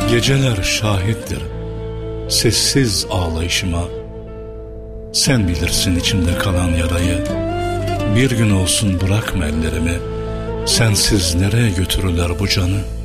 Geceler şahittir sessiz ağlayışıma. Sen bilirsin içimde kalan yarayı. Bir gün olsun bırakma ellerimi. Sensiz nereye götürürler bu canı?